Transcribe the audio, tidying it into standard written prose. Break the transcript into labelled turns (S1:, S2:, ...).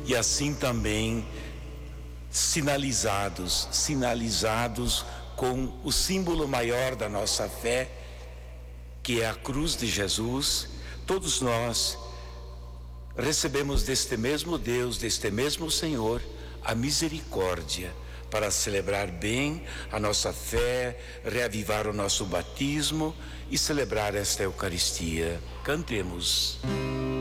S1: e assim também sinalizados com o símbolo maior da nossa fé, que é a cruz de Jesus. Todos nós recebemos deste mesmo Deus, deste mesmo Senhor, a misericórdia para celebrar bem a nossa fé, reavivar o nosso batismo e celebrar esta Eucaristia. Cantemos.